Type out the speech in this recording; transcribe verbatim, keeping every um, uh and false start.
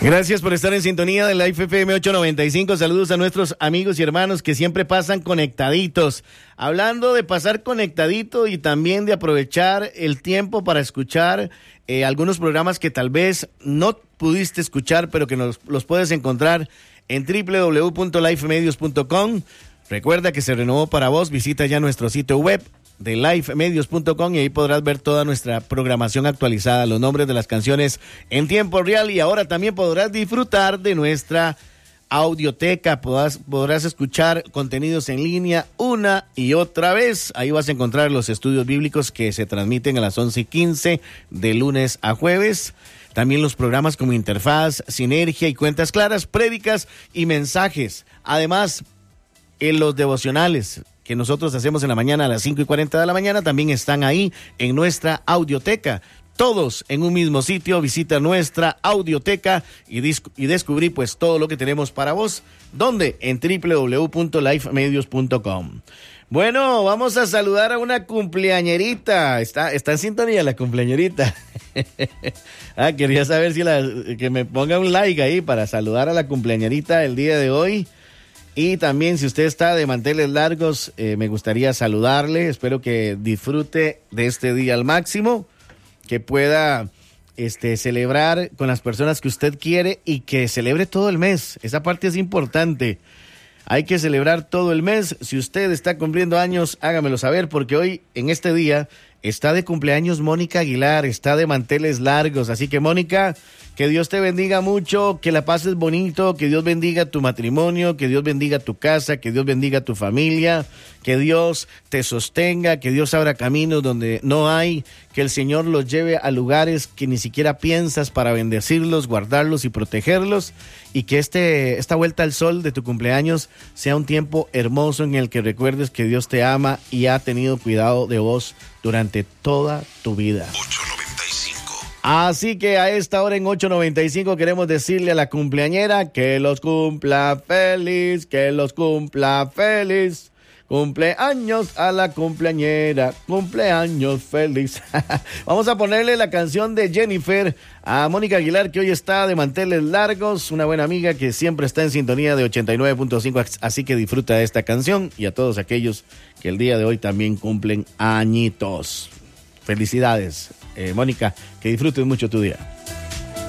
Gracias por estar en sintonía de Life F M ochocientos noventa y cinco. Saludos a nuestros amigos y hermanos que siempre pasan conectaditos. Hablando de pasar conectadito y también de aprovechar el tiempo para escuchar eh, algunos programas que tal vez no pudiste escuchar, pero que nos, los puedes encontrar en doble u doble u doble u punto life medios punto com. Recuerda que se renovó para vos. Visita ya nuestro sitio web de life medios punto com y ahí podrás ver toda nuestra programación actualizada, los nombres de las canciones en tiempo real, y ahora también podrás disfrutar de nuestra audioteca. Podrás, podrás escuchar contenidos en línea una y otra vez. Ahí vas a encontrar los estudios bíblicos que se transmiten a las once y quince de lunes a jueves. También los programas como Interfaz, Sinergia y Cuentas Claras, prédicas y mensajes. Además, en los devocionales que nosotros hacemos en la mañana a las cinco y cuarenta de la mañana también están ahí en nuestra audioteca. Todos en un mismo sitio. Visita nuestra audioteca y, disc- y descubrí pues todo lo que tenemos para vos. ¿Dónde? En doble u doble u doble u punto life medios punto com. Bueno, vamos a saludar a una cumpleañerita. Está, está en sintonía la cumpleañerita. ah, quería saber si la, que me ponga un like ahí para saludar a la cumpleañerita el día de hoy. Y también si usted está de manteles largos, eh, me gustaría saludarle. Espero que disfrute de este día al máximo, que pueda este, celebrar con las personas que usted quiere y que celebre todo el mes. Esa parte es importante. Hay que celebrar todo el mes. Si usted está cumpliendo años, hágamelo saber, porque hoy, en este día, está de cumpleaños Mónica Aguilar, está de manteles largos. Así que, Mónica, que Dios te bendiga mucho, que la pases bonito, que Dios bendiga tu matrimonio, que Dios bendiga tu casa, que Dios bendiga tu familia, que Dios te sostenga, que Dios abra caminos donde no hay, que el Señor los lleve a lugares que ni siquiera piensas para bendecirlos, guardarlos y protegerlos, y que este, esta vuelta al sol de tu cumpleaños sea un tiempo hermoso en el que recuerdes que Dios te ama y ha tenido cuidado de vos durante toda tu vida. Así que a esta hora en ocho noventa y cinco queremos decirle a la cumpleañera que los cumpla feliz, que los cumpla feliz. Cumpleaños a la cumpleañera, cumpleaños feliz. Vamos a ponerle la canción de Jennifer a Mónica Aguilar, que hoy está de manteles largos, una buena amiga que siempre está en sintonía de ochenta y nueve punto cinco, así que disfruta de esta canción, y a todos aquellos que el día de hoy también cumplen añitos. Felicidades, eh, Mónica, que disfrutes mucho tu día.